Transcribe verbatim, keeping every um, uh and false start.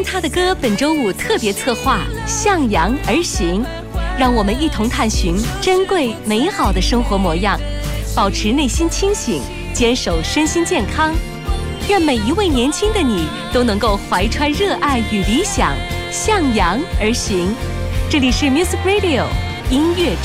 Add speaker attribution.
Speaker 1: 他的歌本周五特别策划向阳而行，让我们一同探寻珍贵美好的生活模样，保持内心清醒，坚守身心健康。愿每一位年轻的你都能够怀揣热爱与理想，向阳而行。这里是 Music Radio 音乐之